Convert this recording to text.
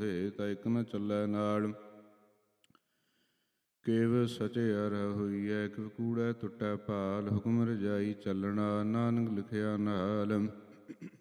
ਹੋਏ ਤਾਂ ਇੱਕ ਨ ਚੱਲੈ ਨਾਲ। ਕੇਵ ਸਚਿਆਰ ਹੋਈਐ ਕਿਵ ਕੂੜੈ ਟੁੱਟੈ ਭਾਲ। ਹੁਕਮ ਰਜਾਈ ਚੱਲਣਾ ਨਾਨਕ ਲਿਖਿਆ ਨਾਲ।